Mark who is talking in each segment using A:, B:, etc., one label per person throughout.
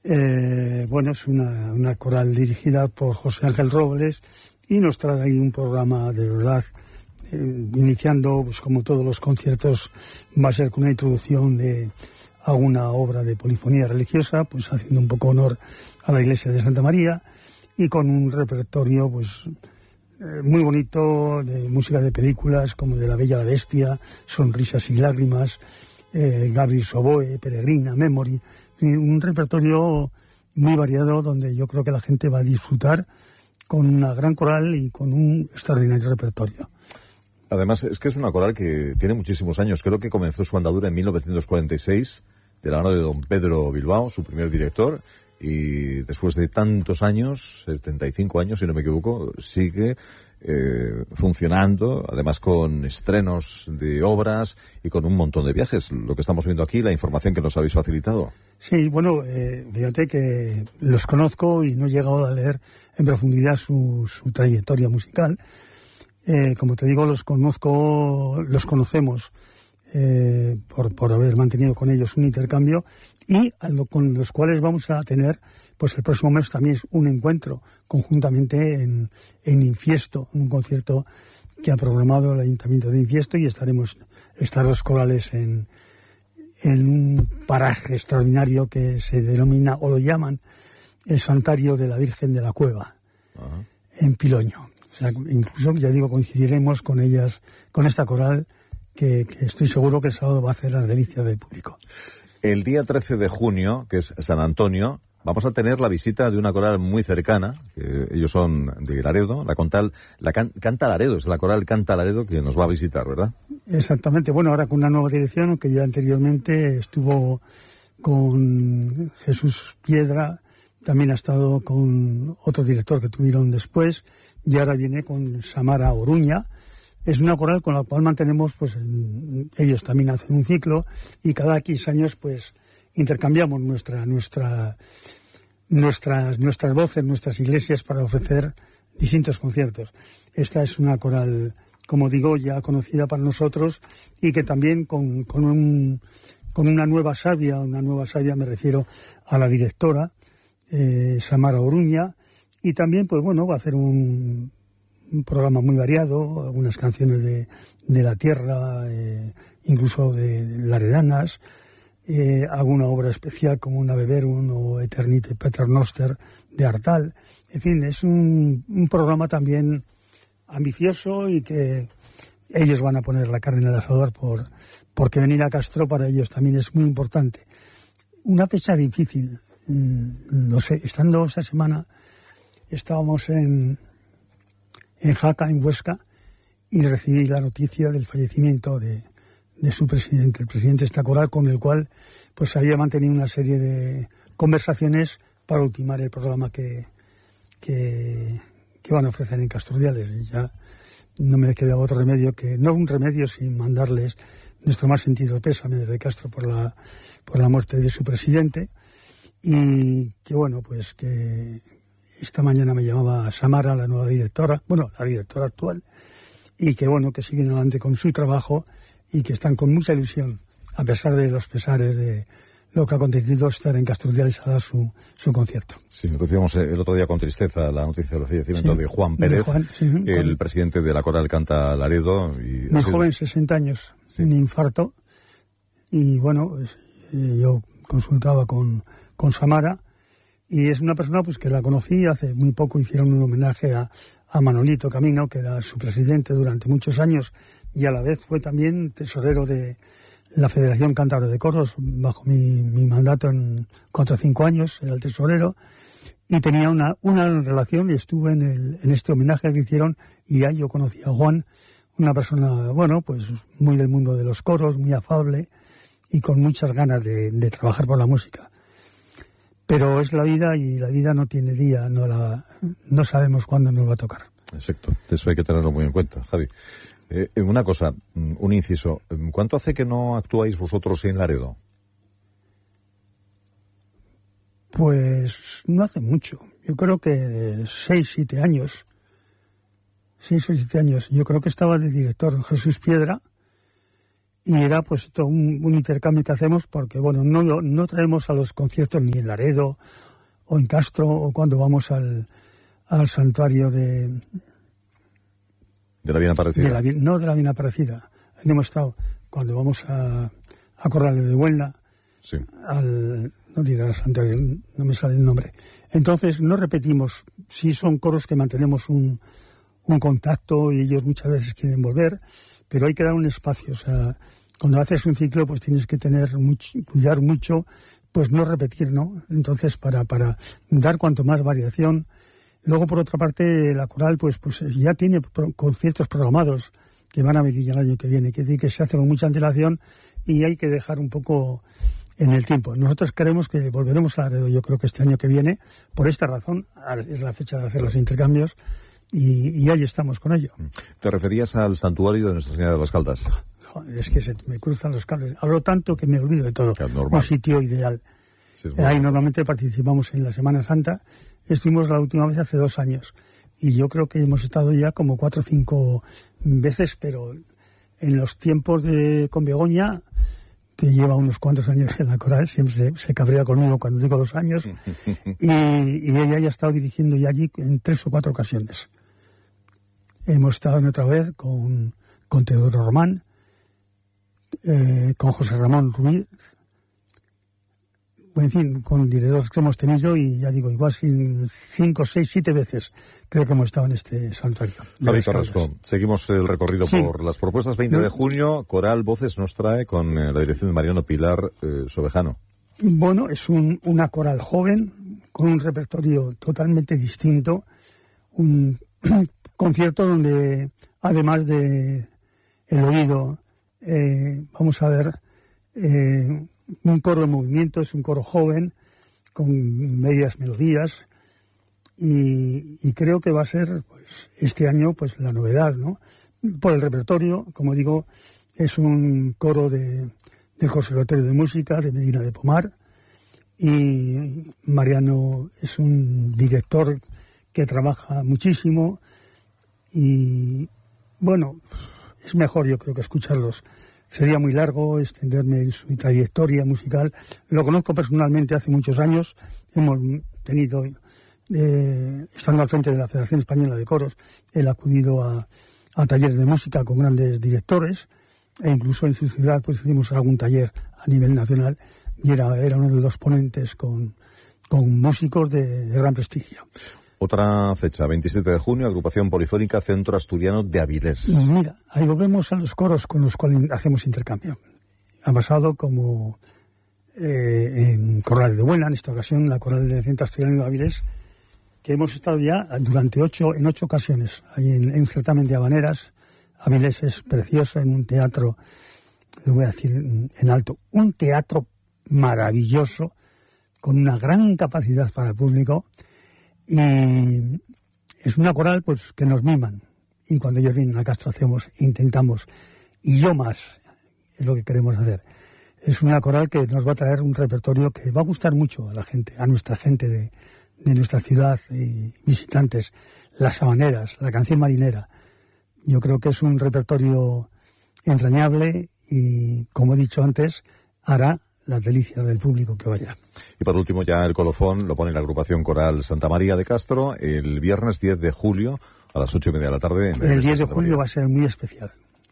A: Bueno, es una coral dirigida por José Ángel Robles y nos trae ahí un programa de verdad, iniciando, pues como todos los conciertos, va a ser con una introducción a una obra de polifonía religiosa, pues haciendo un poco honor a la iglesia de Santa María y con un repertorio pues muy bonito de música de películas como de La Bella y la Bestia, Sonrisas y Lágrimas, Gabriel Soboe, Peregrina, Memory, un repertorio muy variado donde yo creo que la gente va a disfrutar con una gran coral y con un extraordinario repertorio.
B: Además, es que es una coral que tiene muchísimos años. Creo que comenzó su andadura en 1946, de la mano de don Pedro Bilbao, su primer director, y después de tantos años, 75 años, si no me equivoco, sigue funcionando, además con estrenos de obras y con un montón de viajes. Lo que estamos viendo aquí, la información que nos habéis facilitado.
A: Sí, bueno, fíjate que los conozco y no he llegado a leer en profundidad su trayectoria musical. Como te digo, los conocemos por haber mantenido con ellos un intercambio y con los cuales vamos a tener, pues el próximo mes también un encuentro conjuntamente en Infiesto, un concierto que ha programado el Ayuntamiento de Infiesto, y estaremos estas dos corales en un paraje extraordinario que se denomina, o lo llaman, el Santuario de la Virgen de la Cueva, en Piloño. O sea, incluso, ya digo, coincidiremos con ellas, con esta coral, que estoy seguro que el sábado va a hacer las delicias del público.
B: El día 13 de junio, que es San Antonio, vamos a tener la visita de una coral muy cercana, que ellos son de Laredo, Canta Laredo, es la coral Canta Laredo que nos va a visitar, ¿verdad?
A: Exactamente, bueno, ahora con una nueva dirección, que ya anteriormente estuvo con Jesús Piedra, también ha estado con otro director que tuvieron después, y ahora viene con Samara Oruña. Es una coral con la cual mantenemos, pues ellos también hacen un ciclo y cada X años pues intercambiamos nuestras voces, nuestras iglesias para ofrecer distintos conciertos. Esta es una coral, como digo, ya conocida para nosotros y que también con una nueva savia me refiero a la directora, Samara Oruña, y también pues bueno, va a hacer un programa muy variado, algunas canciones de la tierra, incluso de laredanas, alguna obra especial como una Beberum o Eternite Paternoster de Artal. En fin, es un programa también ambicioso y que ellos van a poner la carne en el asador porque venir a Castro para ellos también es muy importante. Una fecha difícil, no sé, estando esta semana, estábamos en Jaca, en Huesca, y recibí la noticia del fallecimiento de su presidente, el presidente de esta coral, con el cual pues había mantenido una serie de conversaciones para ultimar el programa que van a ofrecer en Castrodiales. Y ya no me quedaba otro remedio sin mandarles nuestro más sentido pésame desde Castro por la muerte de su presidente, y que bueno, pues que esta mañana me llamaba Samara, la nueva directora, la directora actual, y que bueno, que siguen adelante con su trabajo y que están con mucha ilusión, a pesar de los pesares de lo que ha acontecido, estar en Castrodiales a dar su concierto.
B: Sí, recibimos el otro día con tristeza la noticia del fallecimiento de Juan Pérez, el presidente de la coral Canta Laredo.
A: Muy joven, 60 años, un infarto, y bueno, yo consultaba con Samara, y es una persona pues que la conocí hace muy poco. Hicieron un homenaje a Manolito Camino, que era su presidente durante muchos años y a la vez fue también tesorero de la Federación Cántabra de Coros bajo mi mandato en 4 o 5 años, era el tesorero, y tenía una relación, y estuve en este homenaje que hicieron, y ahí yo conocí a Juan, una persona, bueno, pues muy del mundo de los coros, muy afable y con muchas ganas de trabajar por la música. Pero es la vida, y la vida no tiene día, no sabemos cuándo nos va a tocar.
B: Exacto, eso hay que tenerlo muy en cuenta, Javi. Una cosa, un inciso, ¿cuánto hace que no actuáis vosotros en Laredo?
A: Pues no hace mucho, yo creo que 6 o 7 años. Yo creo que estaba de director Jesús Piedra, y era pues todo un intercambio que hacemos, porque bueno, no traemos a los conciertos ni en Laredo o en Castro, o cuando vamos al santuario de
B: la Bien Aparecida.
A: No de la Bien Aparecida. Ahí hemos estado cuando vamos a Corrales de Huelna,
B: sí.
A: No diré al santuario, no me sale el nombre. Entonces no repetimos. Sí son coros que mantenemos un contacto y ellos muchas veces quieren volver, pero hay que dar un espacio. O sea, cuando haces un ciclo pues tienes que cuidar mucho, pues no repetir, ¿no? Entonces para dar cuanto más variación. Luego, por otra parte, la coral pues ya tiene conciertos programados que van a venir ya el año que viene, que decir que se hace con mucha antelación y hay que dejar un poco en el tiempo. Nosotros creemos que volveremos a Laredo, yo creo que este año que viene, por esta razón, es la fecha de hacer los intercambios y ahí estamos con ello.
B: ¿Te referías al santuario de Nuestra Señora de las Caldas?
A: Joder, es que se me cruzan los cables. Hablo tanto que me olvido de todo. Un sitio ideal. Sí, ahí normalmente participamos en la Semana Santa. Estuvimos la última vez hace 2 años y yo creo que hemos estado ya como 4 o 5 veces, pero en los tiempos con Begoña, que lleva unos cuantos años en la coral, siempre se cabrea conmigo cuando digo los años, y ella ya ha estado dirigiendo ya allí en 3 o 4 ocasiones. Hemos estado en otra vez con Teodoro Román, con José Ramón Ruiz, en fin, con directores que hemos tenido, y ya digo, igual 5, 6, 7 veces creo que hemos estado en este santuario.
B: Javi Carrasco, seguimos el recorrido por las propuestas. 20 de junio, Coral Voces nos trae con la dirección de Mariano Pilar Sobejano.
A: Bueno, es una coral joven, con un repertorio totalmente distinto, un concierto donde, además de el oído, vamos a ver un coro de movimiento, es un coro joven, con medias melodías, y creo que va a ser pues este año pues la novedad, ¿no? Por el repertorio, como digo, es un coro del Conservatorio de Música de Medina de Pomar, y Mariano es un director que trabaja muchísimo, y bueno, es mejor yo creo que escucharlos. Sería muy largo extenderme en su trayectoria musical. Lo conozco personalmente hace muchos años. Hemos tenido, estando al frente de la Federación Española de Coros, él ha acudido a talleres de música con grandes directores, e incluso en su ciudad pues hicimos algún taller a nivel nacional, y era uno de los ponentes con músicos de gran prestigio.
B: Otra fecha, 27 de junio, agrupación polifónica Centro Asturiano de Avilés.
A: Mira, ahí volvemos a los coros con los cuales hacemos intercambio. Ha pasado como en Corrales de Huelna, en esta ocasión la coral de Centro Asturiano de Avilés, que hemos estado ya durante 8 ocasiones, ahí en certamen de habaneras. Avilés es precioso, en un teatro, lo voy a decir en alto, un teatro maravilloso, con una gran capacidad para el público. Y es una coral pues que nos miman, y cuando ellos vienen a Castro intentamos, y yo más, es lo que queremos hacer. Es una coral que nos va a traer un repertorio que va a gustar mucho a la gente, a nuestra gente de nuestra ciudad y visitantes. Las habaneras, la canción marinera, yo creo que es un repertorio entrañable y, como he dicho antes, hará las delicias del público que vaya.
B: Y por último, ya el colofón lo pone la agrupación coral Santa María de Castro el viernes 10 de julio a las 8:30 de la tarde.
A: El 10 de julio va a ser muy especial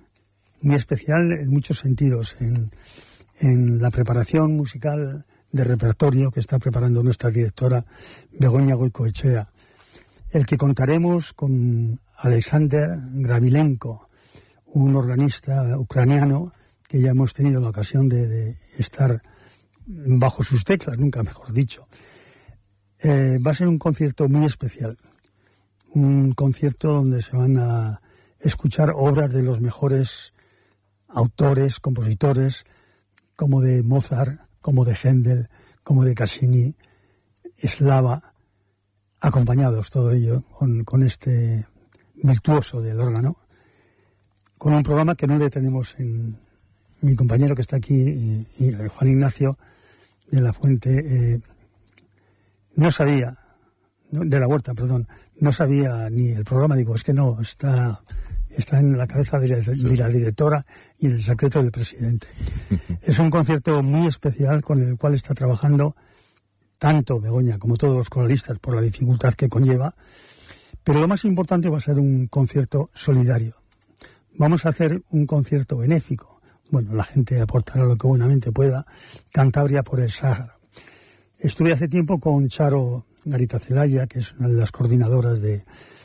A: en muchos sentidos, en la preparación musical de repertorio que está preparando nuestra directora Begoña Goicoechea, el que contaremos con Alexander Gravilenko, un organista ucraniano que ya hemos tenido la ocasión de estar bajo sus teclas, nunca mejor dicho. Va a ser un concierto muy especial, un concierto donde se van a escuchar obras de los mejores autores, compositores, como de Mozart, como de Händel, como de Cassini, Slava, acompañados todo ello con este virtuoso del órgano, con un programa que no le tenemos en mi compañero que está aquí, y Juan Ignacio de la Fuente, no sabía, de la Huerta, perdón, no sabía ni el programa, digo, es que no, está está en la cabeza de la directora y en el secreto del presidente. Es un concierto muy especial con el cual está trabajando tanto Begoña como todos los coralistas por la dificultad que conlleva, pero lo más importante va a ser un concierto solidario. Vamos a hacer un concierto benéfico. Bueno, la gente aportará lo que buenamente pueda. Cantabria por el Sáhara. Estuve hace tiempo con Charo Garita Celaya, que es una de las coordinadoras de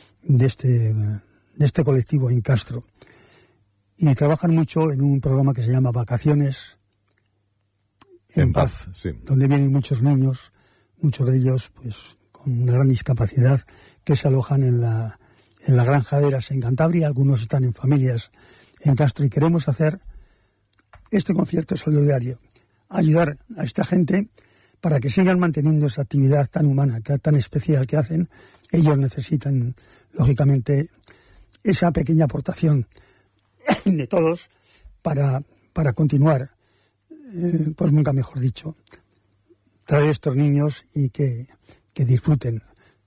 A: este colectivo en Castro, y trabajan mucho en un programa que se llama Vacaciones en Paz,
B: sí,
A: donde vienen muchos niños, muchos de ellos pues con una gran discapacidad, que se alojan en la Granja de Eras en Cantabria. Algunos están en familias en Castro, y queremos hacer este concierto solidario, ayudar a esta gente para que sigan manteniendo esa actividad tan humana, tan especial que hacen. Ellos necesitan, lógicamente, esa pequeña aportación de todos para continuar, pues nunca mejor dicho, traer estos niños y que disfruten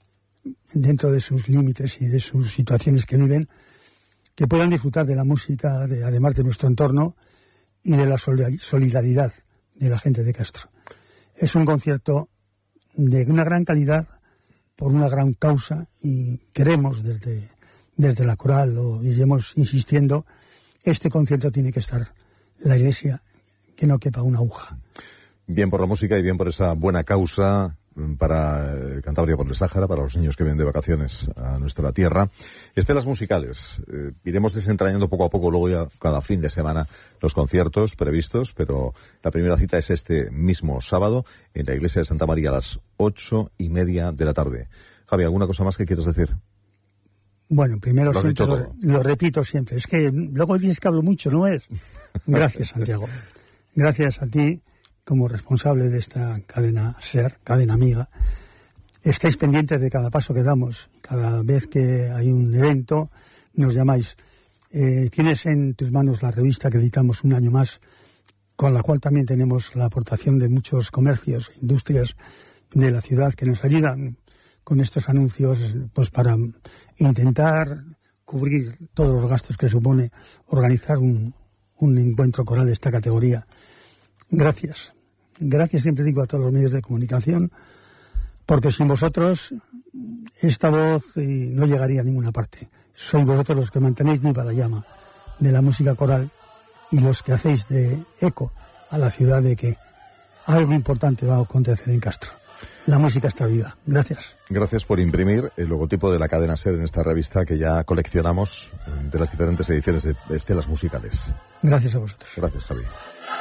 A: dentro de sus límites y de sus situaciones que viven, que puedan disfrutar de la música, además de nuestro entorno, y de la solidaridad de la gente de Castro. Es un concierto de una gran calidad, por una gran causa, y queremos desde la coral, lo iremos insistiendo, este concierto tiene que estar en la iglesia, que no quepa una aguja.
B: Bien por la música y bien por esa buena causa para Cantabria por el Sáhara, para los niños que vienen de vacaciones a nuestra tierra. Estelas musicales. Iremos desentrañando poco a poco, luego ya cada fin de semana, los conciertos previstos, pero la primera cita es este mismo sábado en la iglesia de Santa María a las 8:30 de la tarde. Javi, ¿alguna cosa más que quieras decir?
A: Bueno, primero
B: Lo
A: repito siempre. Es que luego dices que hablo mucho, ¿no es? Gracias, Santiago. Gracias a ti, como responsable de esta cadena SER, cadena amiga. Estáis pendientes de cada paso que damos. Cada vez que hay un evento, nos llamáis. Tienes en tus manos la revista que editamos un año más, con la cual también tenemos la aportación de muchos comercios, industrias de la ciudad que nos ayudan con estos anuncios, pues para intentar cubrir todos los gastos que supone organizar un encuentro coral de esta categoría. Gracias. Gracias, siempre digo, a todos los medios de comunicación, porque sin vosotros esta voz no llegaría a ninguna parte. Sois vosotros los que mantenéis viva la llama de la música coral y los que hacéis de eco a la ciudad de que algo importante va a acontecer en Castro. La música está viva. Gracias.
B: Gracias por imprimir el logotipo de la cadena SER en esta revista que ya coleccionamos de las diferentes ediciones de Estelas Musicales.
A: Gracias a vosotros.
B: Gracias, Javi.